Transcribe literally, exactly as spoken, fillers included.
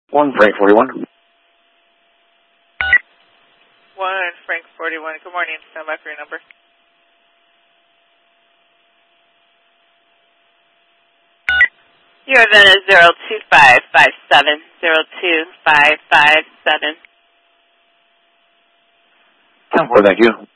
One Frank forty-one. One Frank forty-one. Good morning. Stand by for your number. Your event is zero two five five seven zero two five five seven. Ten four, thank you.